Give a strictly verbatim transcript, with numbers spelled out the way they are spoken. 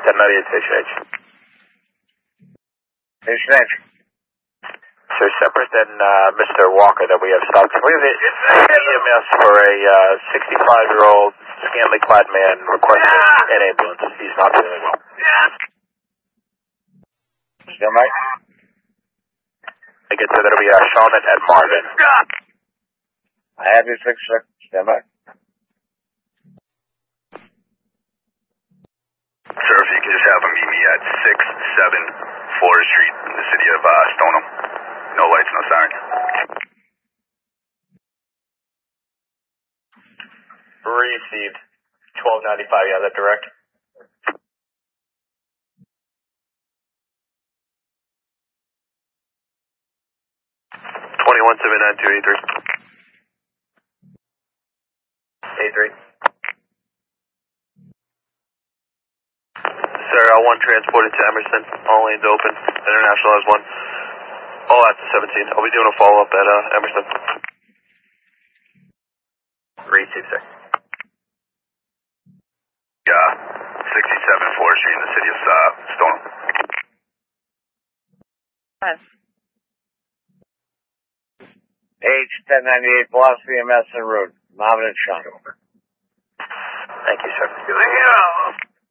ten ninety-eight Station H. Station H. So separate than uh, Mister Walker that we have stopped. We have the E M S for a sixty-five-year-old scantily clad man requesting an ambulance. He's not feeling well. Stand by. I get so that'll be uh, Charlotte and Marvin. I have you six six. Stand by. Sir, if you could just have him meet me at six seven Florida Street in the city of uh, Stoneham. No lights, no sirens. Received. twelve ninety-five, yeah, that direct? twenty-one seven nine two eight three. eight three. Sir, I one transported to Emerson. All lanes open. International has one. All at the seventeen. I'll be doing a follow-up at uh, Emerson. Received, sir. Yeah, sixty-seven Florida Street in the city of uh, Stoneham. H ten ninety-eight, Velocity M S en route. Marvin and Sean. Thank you, sir. Yeah.